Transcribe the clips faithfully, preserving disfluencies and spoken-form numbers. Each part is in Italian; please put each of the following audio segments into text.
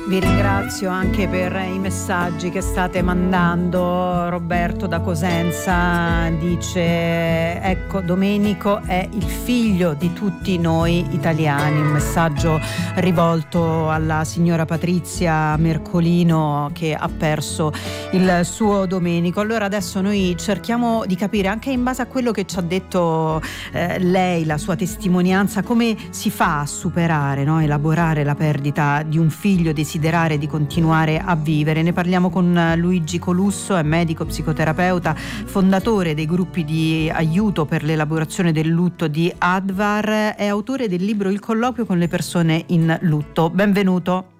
Vi ringrazio anche per i messaggi che state mandando. Roberto da Cosenza dice: ecco, Domenico è il figlio di tutti noi italiani. Un messaggio rivolto alla signora Patrizia Mercolino, che ha perso il suo Domenico. Allora adesso noi cerchiamo di capire, anche in base a quello che ci ha detto eh, lei, la sua testimonianza, come si fa a superare, no? Elaborare la perdita di un figlio, desiderare di continuare a vivere. Ne parliamo con Luigi Colusso, è medico psicoterapeuta, fondatore dei gruppi di aiuto per l'elaborazione del lutto di Advar, è autore del libro Il colloquio con le persone in lutto. Benvenuto.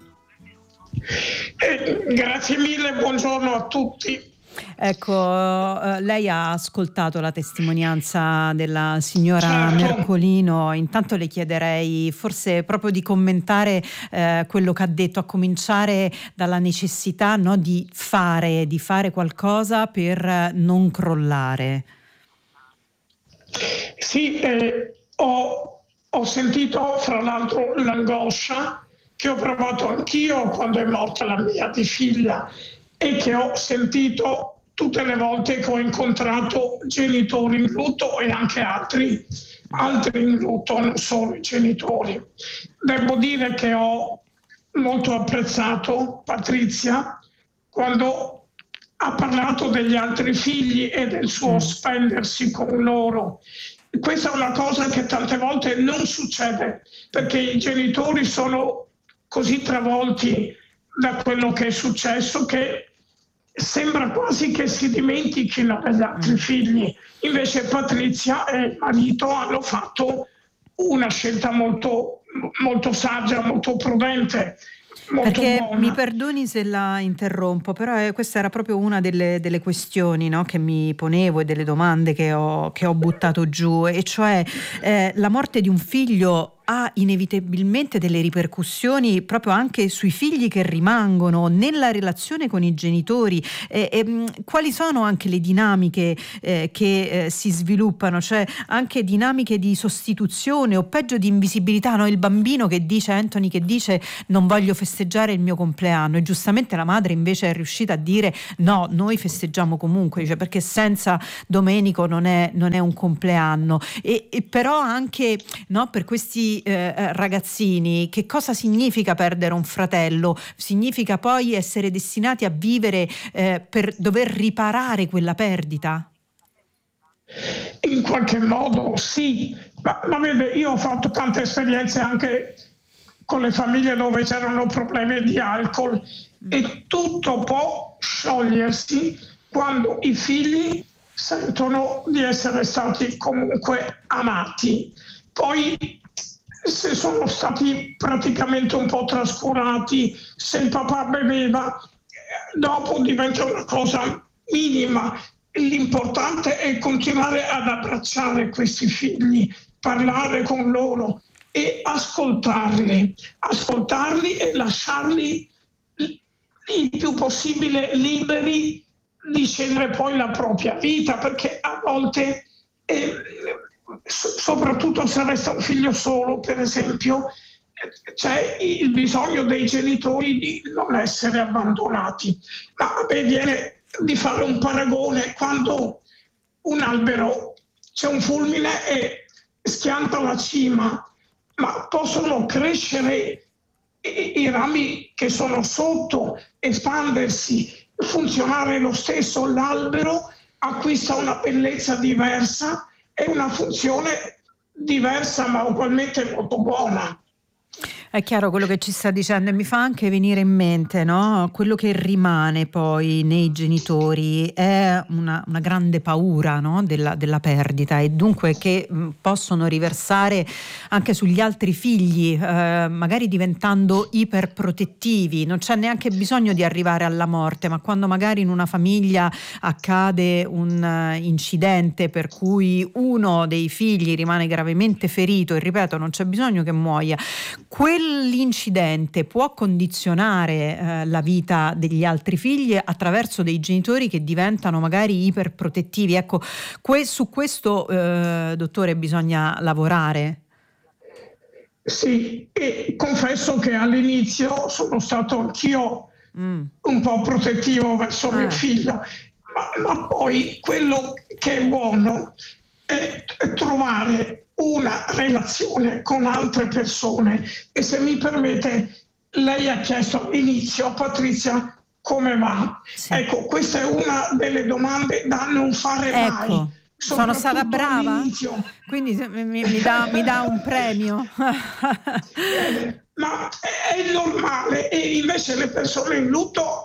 Eh, grazie mille, buongiorno a tutti. Ecco, eh, lei ha ascoltato la testimonianza della signora Certo. Mercolino. Intanto le chiederei forse proprio di commentare eh, quello che ha detto, a cominciare dalla necessità, no, di fare, di fare qualcosa per non crollare. Sì, eh, ho, ho sentito fra l'altro l'angoscia che ho provato anch'io quando è morta la mia di figlia e che ho sentito tutte le volte che ho incontrato genitori in lutto e anche altri, altri in lutto, non solo i genitori. Devo dire che ho molto apprezzato Patrizia quando ha parlato degli altri figli e del suo spendersi con loro. Questa è una cosa che tante volte non succede, perché i genitori sono così travolti da quello che è successo che sembra quasi che si dimentichino degli altri figli. Invece Patrizia e il marito hanno fatto una scelta molto, molto saggia, molto prudente. Molto Perché buona. mi perdoni se la interrompo, però eh, questa era proprio una delle, delle questioni, no, che mi ponevo e delle domande che ho, che ho buttato giù, e cioè eh, la morte di un figlio ha inevitabilmente delle ripercussioni proprio anche sui figli che rimangono, nella relazione con i genitori. E, e, quali sono anche le dinamiche eh, che eh, si sviluppano, cioè anche dinamiche di sostituzione o peggio di invisibilità, no? Il bambino che dice, Anthony che dice non voglio festeggiare il mio compleanno, e giustamente la madre invece è riuscita a dire no, noi festeggiamo comunque, cioè, perché senza Domenico non è, non è un compleanno. E, e però anche, no, per questi Eh, ragazzini, che cosa significa perdere un fratello? Significa poi essere destinati a vivere eh, per dover riparare quella perdita? In qualche modo sì, ma, ma vede, io ho fatto tante esperienze anche con le famiglie dove c'erano problemi di alcol mm. e tutto può sciogliersi quando i figli sentono di essere stati comunque amati. Poi se sono stati praticamente un po' trascurati, se il papà beveva, dopo diventa una cosa minima. L'importante è continuare ad abbracciare questi figli, parlare con loro e ascoltarli, ascoltarli e lasciarli il più possibile liberi di scegliere poi la propria vita, perché a volte eh, soprattutto se resta un figlio solo, per esempio, c'è il bisogno dei genitori di non essere abbandonati. Ma a me viene di fare un paragone: quando un albero c'è un fulmine e schianta la cima, ma possono crescere i, i rami che sono sotto, espandersi, funzionare lo stesso. L'albero acquista una bellezza diversa e una funzione diversa, ma ugualmente molto buona. È chiaro quello che ci sta dicendo, e mi fa anche venire in mente, no? Quello che rimane poi nei genitori è una, una grande paura, no? della, della perdita, e dunque che mh, possono riversare anche sugli altri figli, eh, magari diventando iperprotettivi. Non c'è neanche bisogno di arrivare alla morte, ma quando magari in una famiglia accade un uh, incidente per cui uno dei figli rimane gravemente ferito, e ripeto, non c'è bisogno che muoia, quell'incidente può condizionare eh, la vita degli altri figli attraverso dei genitori che diventano magari iperprotettivi. Ecco, que- su questo, eh, dottore, bisogna lavorare. Sì, e confesso che all'inizio sono stato anch'io mm. un po' protettivo verso ah. mio figlio, ma, ma poi quello che è buono è trovare una relazione con altre persone. E se mi permette, lei ha chiesto all'inizio, Patrizia, come va? Sì. Ecco, questa è una delle domande da non fare ecco. mai. Sono stata brava? All'inizio. Quindi mi, mi, dà, mi dà un premio. eh, ma è normale, e invece le persone in lutto,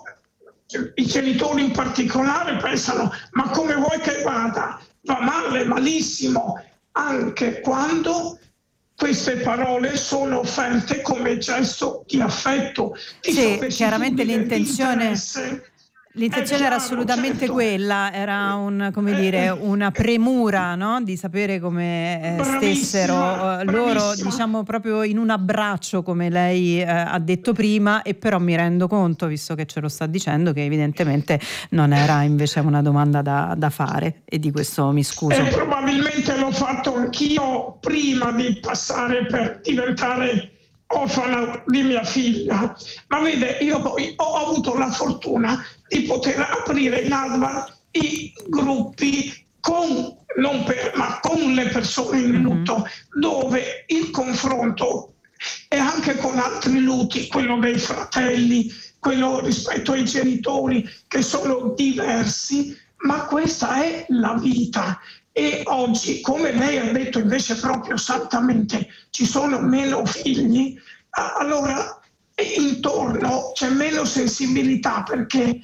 i genitori in particolare, pensano: ma come vuoi che vada? Va male, malissimo, anche quando queste parole sono offerte come gesto di affetto. Di sì, chiaramente l'intenzione... L'intenzione chiaro, era assolutamente certo. quella, era un, come dire, una premura, no? Di sapere come eh, stessero eh, loro, diciamo proprio in un abbraccio, come lei eh, ha detto prima, e però mi rendo conto, visto che ce lo sta dicendo, che evidentemente non era invece una domanda da, da fare, e di questo mi scuso. E probabilmente l'ho fatto anch'io prima di passare per diventare orfana di mia figlia, ma vede, io poi ho avuto la fortuna di poter aprire in Alba i gruppi con, non per, ma con le persone in lutto, mm-hmm. dove il confronto è anche con altri lutti, quello dei fratelli, quello rispetto ai genitori, che sono diversi, ma questa è la vita. E oggi, come lei ha detto invece proprio esattamente, ci sono meno figli, allora intorno c'è meno sensibilità, perché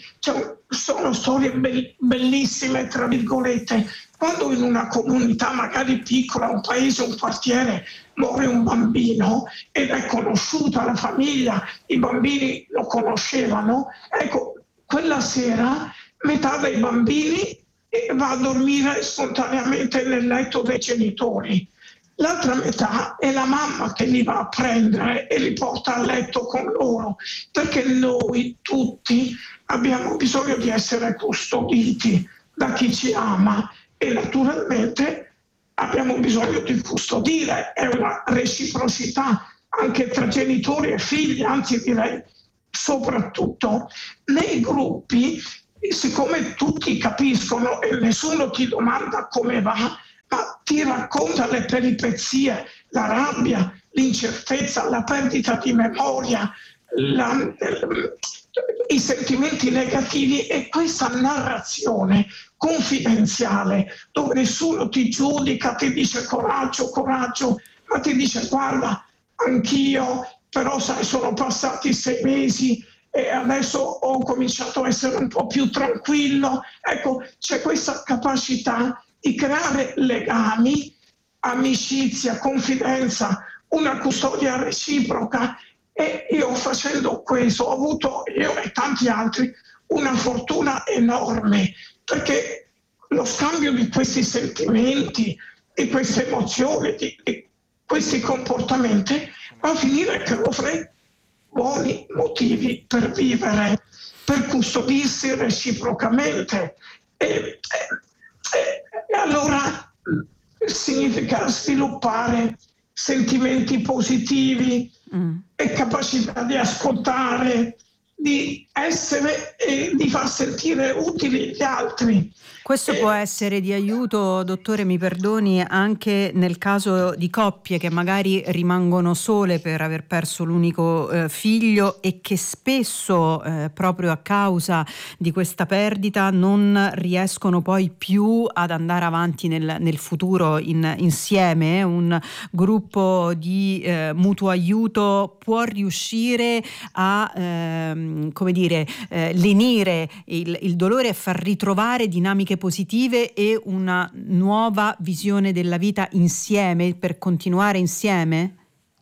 sono storie bellissime, tra virgolette. Quando in una comunità magari piccola, un paese, un quartiere, muore un bambino ed è conosciuta la famiglia, i bambini lo conoscevano, ecco, quella sera metà dei bambini va a dormire spontaneamente nel letto dei genitori. L'altra metà è la mamma che li va a prendere e li porta a letto con loro, perché noi tutti abbiamo bisogno di essere custoditi da chi ci ama, e naturalmente abbiamo bisogno di custodire. È una reciprocità anche tra genitori e figli, anzi direi soprattutto nei gruppi. Siccome tutti capiscono e nessuno ti domanda come va, ma ti racconta le peripezie, la rabbia, l'incertezza, la perdita di memoria, la, i sentimenti negativi, e questa narrazione confidenziale dove nessuno ti giudica, ti dice coraggio, coraggio, ma ti dice: guarda, anch'io, però sai, sono passati sei mesi e adesso ho cominciato a essere un po' più tranquillo. Ecco, c'è questa capacità di creare legami, amicizia, confidenza, una custodia reciproca, e io facendo questo ho avuto, io e tanti altri, una fortuna enorme, perché lo scambio di questi sentimenti, di queste emozioni, di, di questi comportamenti va a finire che offre buoni motivi per vivere, per custodirsi reciprocamente. E, e, e allora significa sviluppare sentimenti positivi mm. e capacità di ascoltare, di essere e di far sentire utili gli altri. Questo può essere di aiuto, dottore, mi perdoni, anche nel caso di coppie che magari rimangono sole per aver perso l'unico eh, figlio, e che spesso eh, proprio a causa di questa perdita non riescono poi più ad andare avanti nel, nel futuro in, insieme. Un gruppo di eh, mutuo aiuto può riuscire a ehm, come dire eh, lenire il, il dolore e far ritrovare dinamiche positive e una nuova visione della vita insieme, per continuare insieme?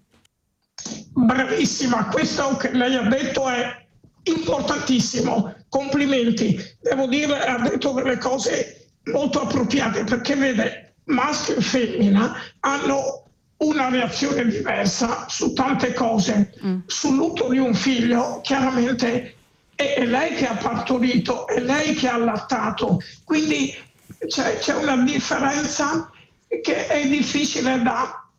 Bravissima, questo che lei ha detto è importantissimo, complimenti. Devo dire, ha detto delle cose molto appropriate, perché vede, maschio e femmina hanno una reazione diversa su tante cose. Mm. Sul lutto di un figlio, chiaramente è lei che ha partorito, è lei che ha allattato, quindi c'è, c'è una differenza che è difficile da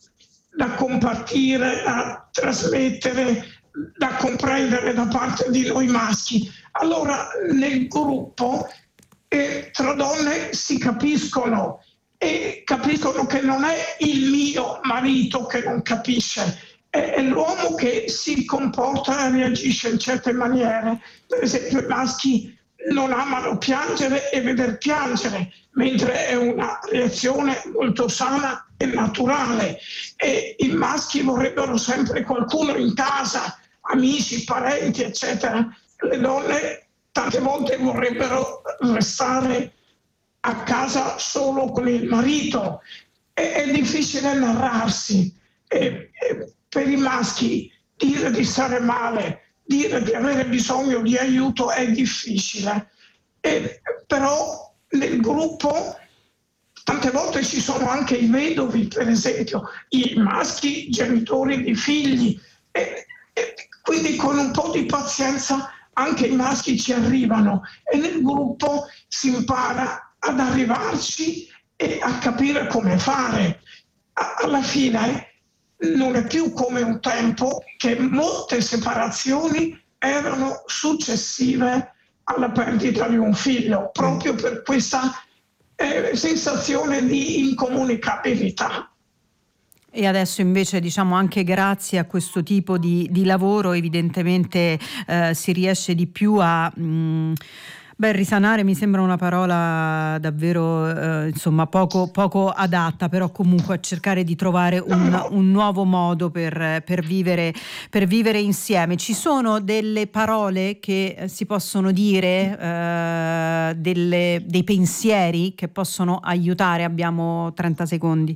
da compartire, da trasmettere, da comprendere da parte di noi maschi. Allora nel gruppo eh, tra donne si capiscono e capiscono che non è il mio marito che non capisce, è, è l'uomo che si comporta e reagisce in certe maniere. Per esempio i maschi non amano piangere e veder piangere, mentre è una reazione molto sana e naturale. E i maschi vorrebbero sempre qualcuno in casa, amici, parenti, eccetera. Le donne tante volte vorrebbero restare a casa solo con il marito. È, è difficile narrarsi. E, e per i maschi dire di stare male, dire di avere bisogno di aiuto è difficile. E, però nel gruppo tante volte ci sono anche i vedovi, per esempio, i maschi genitori di figli. E, e quindi con un po' di pazienza anche i maschi ci arrivano e nel gruppo si impara ad arrivarci e a capire come fare. Alla fine non è più come un tempo che molte separazioni erano successive alla perdita di un figlio, proprio per questa eh, sensazione di incomunicabilità. E adesso invece, diciamo, anche grazie a questo tipo di, di lavoro evidentemente eh, si riesce di più a... Mh, Beh, risanare mi sembra una parola davvero eh, insomma poco, poco adatta, però comunque a cercare di trovare un, un nuovo modo per, per, vivere, per vivere insieme. Ci sono delle parole che si possono dire, eh, delle, dei pensieri che possono aiutare? Abbiamo trenta secondi.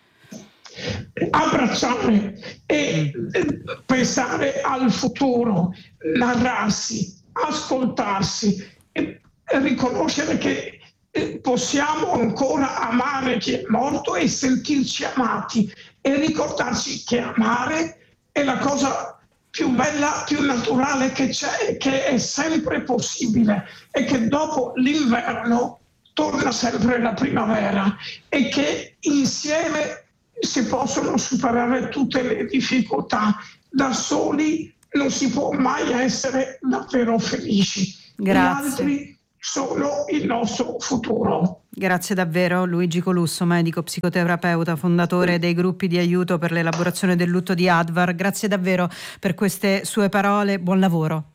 Abbracciare e pensare al futuro, narrarsi, ascoltarsi, e riconoscere che possiamo ancora amare chi è morto e sentirci amati e ricordarci che amare è la cosa più bella, più naturale che c'è, che è sempre possibile e che dopo l'inverno torna sempre la primavera e che insieme si possono superare tutte le difficoltà. Da soli non si può mai essere davvero felici. Grazie. Gli altri sono il nostro futuro. Grazie davvero Luigi Colusso, medico psicoterapeuta, fondatore dei gruppi di aiuto per l'elaborazione del lutto di Advar. Grazie davvero per queste sue parole, buon lavoro.